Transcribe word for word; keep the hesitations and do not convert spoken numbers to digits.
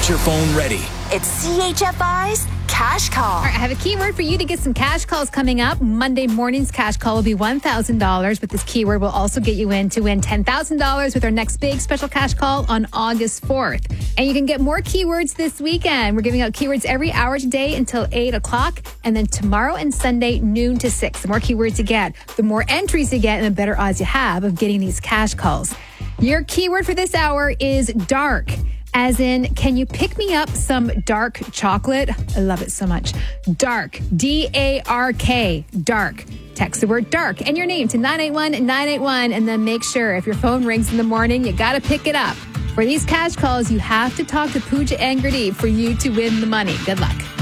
your phone ready. It's C H F I's Cash Call. All right, I have a keyword for you to get some cash calls coming up. Monday morning's cash call will be one thousand dollars, but this keyword will also get you in to win ten thousand dollars with our next big special cash call on August fourth. And you can get more keywords this weekend. We're giving out keywords every hour today until eight o'clock, and then tomorrow and Sunday, noon to six. The more keywords you get, the more entries you get, and the better odds you have of getting these cash calls. Your keyword for this hour is dark. As in, can you pick me up some dark chocolate? I love it so much. Dark. D A R K. Dark. Text the word dark and your name to nine eight one nine eight one, and then make sure if your phone rings in the morning, you got to pick it up. For these cash calls, you have to talk to Pooja Angradi for you to win the money. Good luck.